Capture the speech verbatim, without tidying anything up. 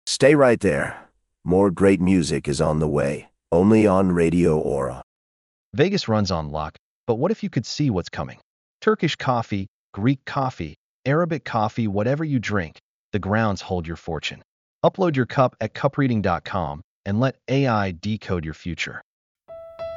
Stay right there. More great music is on the way, only on Radio Aura. Vegas runs on luck, but what if you could see what's coming? Turkish coffee, Greek coffee, Arabic coffee, whatever you drink, the grounds hold your fortune. Upload your cup at cup reading dot com and let A I decode your future.